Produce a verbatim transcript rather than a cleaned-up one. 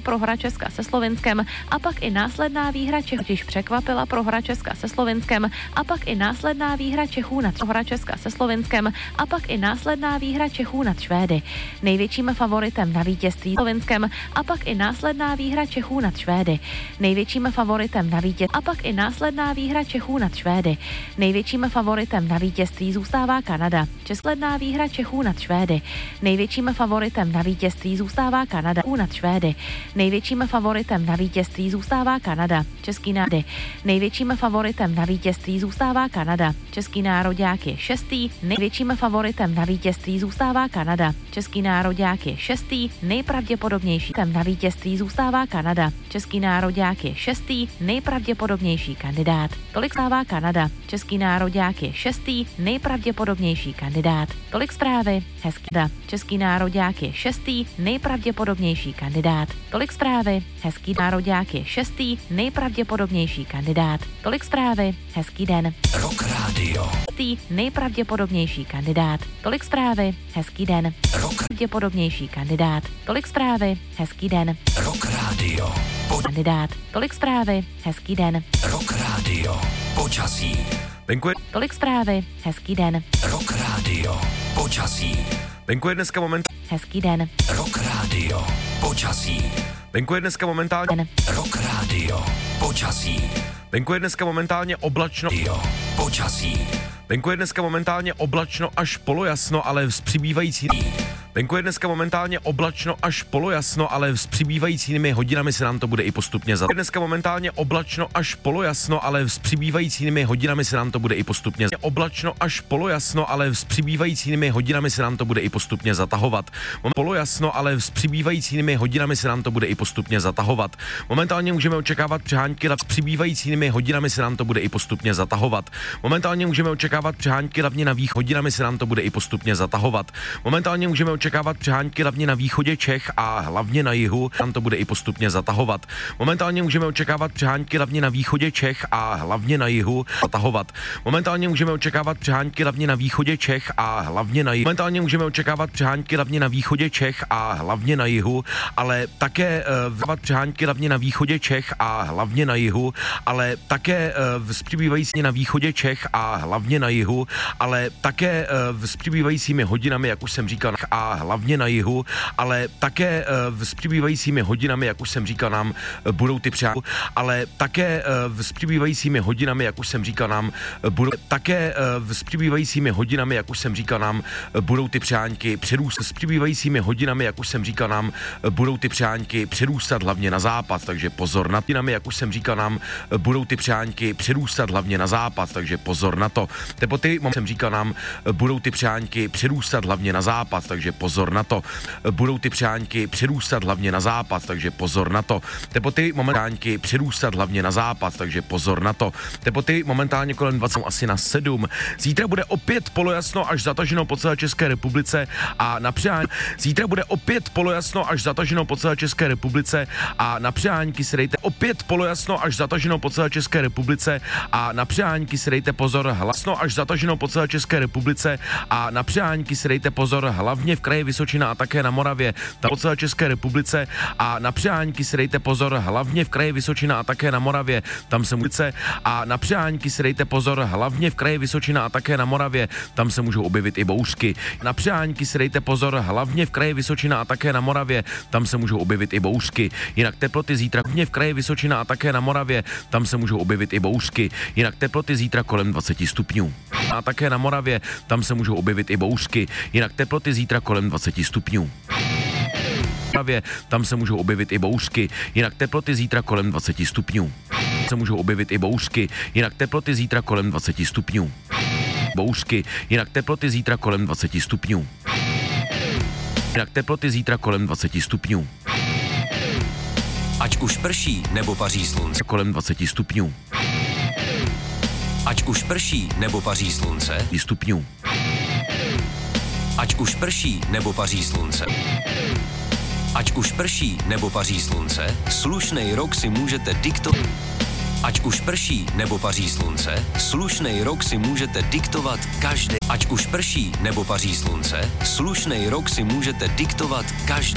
prohra Česka se Slovinskem a pak i následná výhra Čechů. Totiž překvapila prohra Česka se Slovinskem a pak i následná výhra Čechů nad prohra Česka se Slovinskem a pak i následná výhra Čechů nad Švédy. Největším favoritem na vítězství Slovinskem a pak i následná výhra Čechů nad Švédy. Největším favoritem na vítězství a pak i následná výhra Čechů nad Švédy. Největším favoritem na vítězství zůstává Kanada. Českledná výhra Čechů nad Švédy. Největším favoritem na vítězství zůstává Kanada nad Švédy. Největším favoritem na vítězství zůstává Kanada. Český nády. Největším favoritem na vítězství zůstává Kanada. Český nároďák je šestý. Největším favoritem na vítězství zůstává Kanada. Český nároďák je šestý. Nejpravděpodobnější na vítězství zůstává Kanada. Český nároďák je šestý. Nejpravděpodobnější kandidát. Tolik stává Kanada. Český nároďák je šestý. Nejpravděpodobnější kandidát. Tolik zprávy. Hezký da. Český nároďák je šestý. Nejpravděpodobnější kandidát. Tolik zprávy. Hezký nároďák je šestý. Nejpravděpodobnější kandidát. Tolik zprávy. Hezký den. Rock Radio. Šestý. Nejpravděpodobnější kandidát. Tolik zprávy. Hezký den. Rock. Pravděpodobnější kandidát. Tolik zprávy. Hezký den. Rock Radio. Po... Kandidát. Tolik zprávy. Hezký den. Rock Radio. Počasí. Venku je... Tolik zprávy. Hezký den. Rock Radio. Počasí. Venku je dneska moment... Hezký den. Rock Radio. Počasí. Venku je dneska momentálně... Den. Rock Radio. Počasí. Venku je dneska momentálně oblačno... Jo. Počasí. Venku je dneska momentálně oblačno až polojasno, ale s přibývající... Venku je dneska momentálně oblačno až polojasno, ale s přibývajícími hodinami se nám to bude i postupně za. Dneska momentálně oblačno až polojasno, ale s přibývajícími hodinami se nám to bude i postupně. Oblačno až polojasno, ale s přibývajícími hodinami se nám to bude i postupně zatahovat. Polojasno, ale s přibývajícími hodinami se nám to bude i postupně zatahovat. Momentálně můžeme očekávat přehánky s přibývajícími hodinami se nám to bude i postupně zatahovat. Momentálně můžeme očekávat přehánky hlavně na východě hodinami se nám to bude i postupně zatahovat. Momentálně můžeme očekávat přehánky hlavně na východě Čech a hlavně na jihu, tam to bude i postupně zatahovat. Momentálně můžeme očekávat přehánky hlavně na východě Čech a hlavně na jihu zatahovat. Momentálně můžeme očekávat přehánky hlavně na východě Čech a hlavně na jihu. Momentálně můžeme očekávat přehánky hlavně na východě Čech a hlavně na jihu, ale také uh, přehánky hlavně na východě Čech a hlavně na jihu, ale také uh, s přibývající na východě Čech a hlavně na jihu, ale také uh, s přibývajícími hodinami, jak už jsem říkal, a hlavně na jihu, ale také uh, s přibývajícími hodinami, jak už jsem říkal, nám uh, budou ty přehánky, ale také uh, s přibývajícími hodinami, jak už jsem říkal, nám uh, budou také uh, s přibývajícími hodinami, jak už jsem říkal, nám uh, budou ty přehánky přerůstat s přibývajícími hodinami, jak už jsem říkal, nám uh, budou ty přehánky přerůstat hlavně na západ, takže pozor na hodinami, jak už jsem říkal, nám uh, budou ty přehánky přerůstat hlavně na západ, takže pozor na to. Teploty, jsem říkal, nám uh, budou ty přehánky přerůstat hlavně na západ, takže pozor na to. Budou ty přehánky přerůstat hlavně na západ, takže pozor na to. Teploty momentálně přerůstat hlavně na západ, takže pozor na to. Teploty momentálně kolem dvacet asi na sedm. Zítra bude opět polojasno až zataženo po celé České republice a na přehánky. Zítra bude opět polojasno až zataženo po celé České republice a na přehánky si dejte opět polojasno až zataženo po celé České republice a na přehánky si dejte pozor hlasno až zataženo po celé České republice a na přehánky si dejte pozor hlavně v kraji Vysočina a také na Moravě, tam po celé České republice a na přehánky si dejte pozor hlavně v kraji Vysočina a také na Moravě, tam se může a na přehánky si dejte pozor hlavně v kraji Vysočina a také na Moravě, tam se můžou objevit i bouřky. Na přehánky si dejte pozor hlavně v kraji Vysočina a také na Moravě, tam se můžou objevit i bouřky. Jinak teploty zítra hlavně v kraji Vysočina a také na Moravě, tam se můžou objevit i bouřky. Jinak teploty zítra kolem dvacet stupňů. A také na Moravě, tam se můžou objevit i bouřky. Jinak teploty zítra kolem dvacet stupňů. Tam se můžou objevit i bouřky, jinak teploty zítra kolem dvacet stupňů. Se můžou objevit i bouřky, jinak teploty zítra kolem dvacet stupňů. Bouřky, jinak teploty zítra kolem dvacet stupňů. Jinak teploty zítra kolem dvacet stupňů. Ať už prší nebo paří slunce. Kolem dvacet stupňů. Ať už prší nebo paří slunce. Stupňů. Ať už prší nebo paří slunce. Ať už prší nebo paří slunce, slušnej rok si můžete diktovat. Ať už prší nebo paří slunce, slušnej rok si můžete diktovat každý. Ať už prší nebo paří slunce, slušnej rok si můžete diktovat každý.